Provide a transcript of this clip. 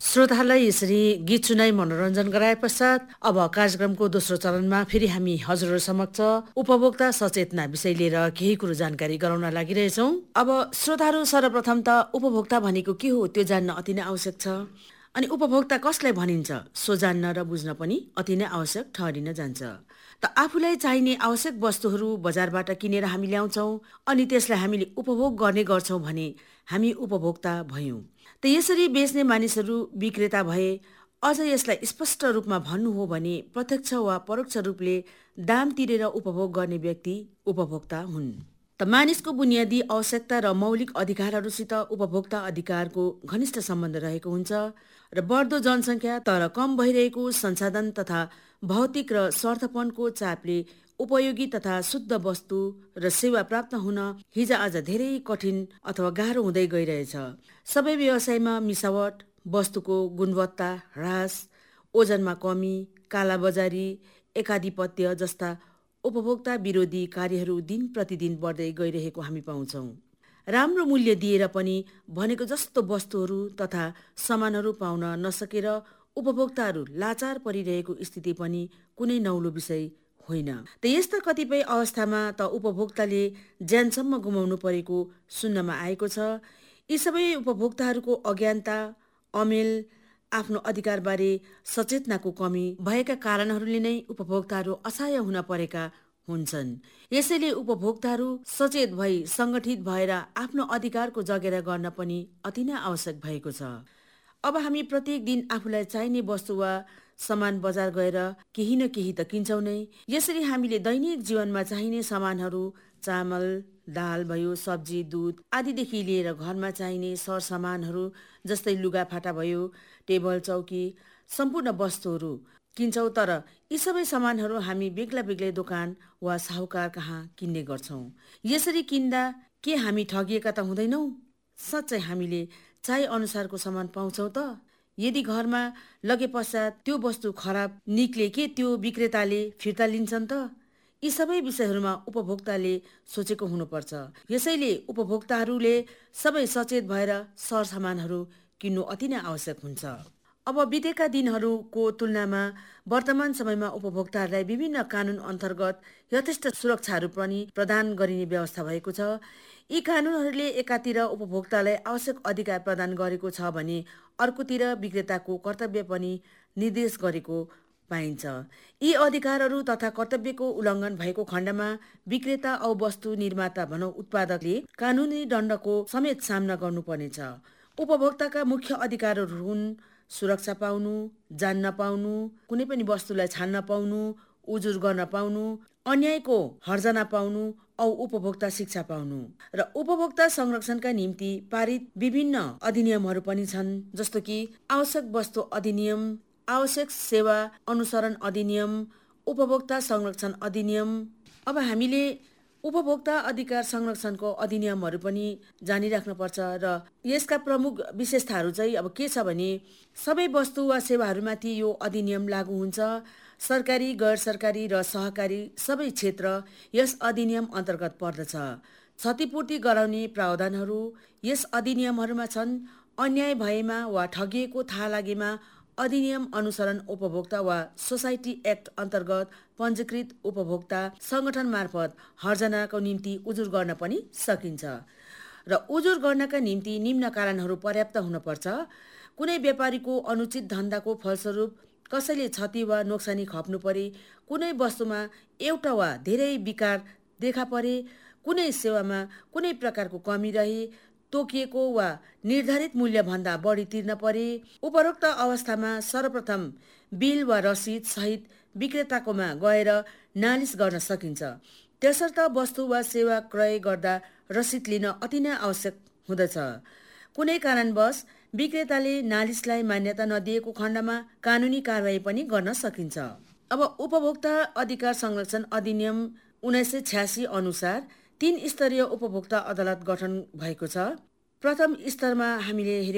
श्रोताहरूलाई यसरी गीत सुनाई मनोरञ्जन गराए पश्चात अब कार्यक्रमको दोस्रो चरणमा फेरि हामी हजुरहरू समक्ष उपभोक्ता सचेतना विषय लिएर केही कुरो जानकारी गराउन लागिरहेछौँ। अब श्रोताहरू, सर्वप्रथम त उपभोक्ता भनेको के हो त्यो जान्न अति नै आवश्यक छ। अनि उपभोक्ता कसलाई भनिन्छ सो जान्न र बुझ्न पनि अति नै आवश्यक ठहरिन जान्छ। त आफूलाई चाहिने आवश्यक वस्तुहरू बजारबाट किनेर हामी ल्याउँछौँ अनि त्यसलाई हामीले उपभोग गर्ने गर्छौँ भने हामी उपभोक्ता भयौँ। त यसरी बेच्ने मानिसहरू विक्रेता भए। अझ यसलाई स्पष्ट रूपमा भन्नु हो भने प्रत्यक्ष वा परोक्ष रूपले दाम तिरेर उपभोग गर्ने व्यक्ति उपभोक्ता हुन्। त मानिसको बुनियादी आवश्यकता र मौलिक अधिकारहरूसित उपभोक्ता अधिकारको घनिष्ठ सम्बन्ध रहेको हुन्छ र बढ्दो जनसङ्ख्या तर कम भइरहेको संसाधन तथा भौतिक र स्वार्थपनको चापले उपयोगी तथा शुद्ध वस्तु र सेवा प्राप्त हुन हिजोआज धेरै कठिन अथवा गाह्रो हुँदै गइरहेछ। सबै व्यवसायमा मिसावट, वस्तुको गुणवत्ता ह्रास, ओजनमा कमी, कालाबजारी, एकाधिपत्य जस्ता उपभोक्ता विरोधी कार्यहरू दिन प्रतिदिन बढ्दै गइरहेको हामी पाउँछौँ। राम्रो मूल्य दिएर पनि भनेको जस्तो वस्तुहरू तथा सामानहरू पाउन नसकेर उपभोक्ताहरू लाचार परिरहेको स्थिति पनि कुनै नौलो विषय होइन। त यस्ता कतिपय अवस्थामा त उपभोक्ताले ज्यानसम्म गुमाउनु परेको सुन्नमा आएको छ। यी सबै उपभोक्ताहरूको अज्ञानता, अमेल, आफ्नो अधिकारबारे सचेतनाको कमी भएका कारणहरूले नै उपभोक्ताहरू असहाय हुन परेका हुन्छन्। यसैले उपभोक्ताहरू सचेत भई सङ्गठित भएर आफ्नो अधिकारको जगेरा गर्न पनि अति नै आवश्यक भएको छ। अब हामी प्रत्येक दिन आफूलाई चाहिने वस्तु वा सामान बजार गएर केही न केही त किन्छौँ नै। यसरी हामीले दैनिक जीवनमा चाहिने सामानहरू चामल, दाल भयो, सब्जी, दूध आदिदेखि लिएर घरमा चाहिने सरसामानहरू जस्तै लुगाफाटा भयो, टेबल चौकी, सम्पूर्ण वस्तुहरू किन्छौँ। तर यी सबै सामानहरू हामी बेग्ला बेग्लै दोकान वा साहुकार कहाँ किन्ने गर्छौँ। यसरी किन्दा के हामी ठगिएका त हुँदैनौँ? साँच्चै हामीले चाहे अनुसारको सामान पाउँछौँ त? यदि घरमा लगे पश्चात त्यो वस्तु खराब निक्ले के त्यो विक्रेताले फिर्ता लिन्छन् त? यी सबै विषयहरूमा उपभोक्ताले सोचेको हुनुपर्छ। यसैले उपभोक्ताहरूले सबै सचेत भएर सरसामानहरू किन्नु अति नै आवश्यक हुन्छ। अब बितेका दिनहरूको तुलनामा वर्तमान समयमा उपभोक्ताहरूलाई विभिन्न कानुन अन्तर्गत यथेष्ट सुरक्षाहरू पनि प्रदान गरिने व्यवस्था भएको छ। यी कानुनहरूले एकातिर उपभोक्तालाई आवश्यक अधिकार प्रदान गरेको छ भने अर्कोतिर विक्रेताको कर्तव्य पनि निर्देश गरेको पाइन्छ। यी अधिकारहरू तथा कर्तव्यको उल्लङ्घन भएको खण्डमा विक्रेता औ वस्तु निर्माता भनौँ उत्पादकले कानुनी दण्डको समेत सामना गर्नुपर्नेछ। उपभोक्ताका मुख्य अधिकारहरू हुन् सुरक्षा पाउनु, जान्न पाउनु, कुनै पनि वस्तुलाई छान्न पाउनु, उजुर गर्न पाउनु, अन्यायको हर्जना पाउनु औ उपभोक्ता शिक्षा पाउनु। र उपभोक्ता संरक्षणका निम्ति पारित विभिन्न अधिनियमहरू पनि छन्, जस्तो कि आवश्यक वस्तु अधिनियम, आवश्यक सेवा अनुसरण अधिनियम, उपभोक्ता संरक्षण अधिनियम। अब हामीले उपभोक्ता अधिकार संरक्षणको अधिनियमहरू पनि जानिराख्नुपर्छ र यसका प्रमुख विशेषताहरू चाहिँ अब के छ भने सबै वस्तु वा सेवाहरूमाथि यो अधिनियम लागू हुन्छ। सरकारी, गैर सरकारी र सहकारी सबै क्षेत्र यस अधिनियम अन्तर्गत पर्दछ। क्षतिपूर्ति गराउने प्रावधानहरू यस अधिनियमहरूमा छन्। अन्याय भएमा वा ठगिएको थाहा लागेमा अधिनियम अनुसरण उपभोक्ता वा सोसाइटी एक्ट अन्तर्गत पञ्जीकृत उपभोक्ता सङ्गठन मार्फत हर्जनाको निम्ति उजुर गर्न पनि सकिन्छ। र उजुर गर्नका निम्ति निम्न कारणहरू पर्याप्त हुनुपर्छ। कुनै व्यापारीको अनुचित धन्दाको फलस्वरूप कसैले क्षति वा नोक्सानी खप्नु परे, कुनै वस्तुमा एउटा वा धेरै विकार देखा परे, कुनै सेवामा कुनै प्रकारको कमी रहे, तोकिएको वा निर्धारित मूल्यभन्दा बढी तिर्न परे, उपरोक्त अवस्थामा सर्वप्रथम बिल वा रसिद सहित विक्रेताकोमा गएर नालिस गर्न सकिन्छ। त्यसर्थ वस्तु वा सेवा क्रय गर्दा रसिद लिन अति नै आवश्यक हुँदछ। कुनै कारणवश विक्रेताले नालिसलाई मान्यता नदिएको खण्डमा कानुनी कारबाही पनि गर्न सकिन्छ। अब उपभोक्ता अधिकार संरक्षण अधिनियम 1986 अनुसार 3 स्तरीय उपभोक्ता अदालत गठन भएको छ। प्रथम स्तरमा हामीले हेर्यौं